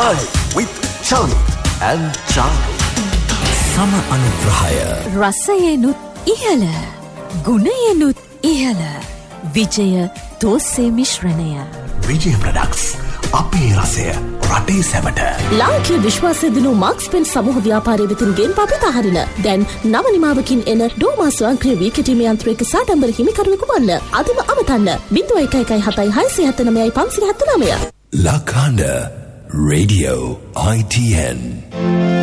Chai with Charlie and Charlie. සම අනුග්‍රහය රසයෙනුත් ඉහළ ගුණයෙනුත් ඉහළ විජය තෝස්සේ මිශ්‍රණය විජය ප්‍රොඩක්ට්ස් අපේ රසය රටේ සැමට ලාංකීය විශ්වාසය දිනු මාක්ස් පෙන් සමූහ ව්‍යාපාරයේ වෙතින් ගෙන් පපිත හරින දැන් නව නිමාවකින් එන ඩෝමා ස්වයංක්‍රීය වීකටීමේ යන්ත්‍රයක සාඩම්බර හිමිකරුවෙකු වන්න අදම අමතන්න 01177579 La Khanda Radio ITN